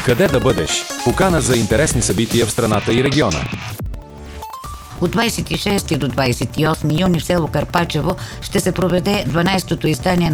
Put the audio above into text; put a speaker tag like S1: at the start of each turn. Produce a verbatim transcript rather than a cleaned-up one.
S1: Къде да бъдеш? Покана за интересни събития в страната и региона.
S2: От двадесет и шести до двадесет и осми юни в село Карпачево ще се проведе дванадесетото издание